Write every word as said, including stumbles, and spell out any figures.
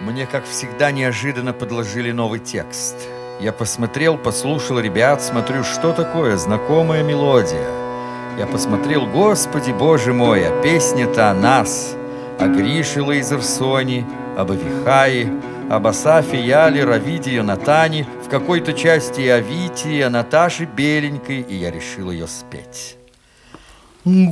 Мне, как всегда, неожиданно подложили новый текст. Я посмотрел, послушал ребят, смотрю, что такое знакомая мелодия. Я посмотрел, Господи, Боже мой, а песня-то о нас, о Грише Лейзерсоне, об Авихае, об Асафе, Яле, Равиде, Йонатане, в какой-то части и о Вите, и о Наташе Беленькой, и я решил ее спеть.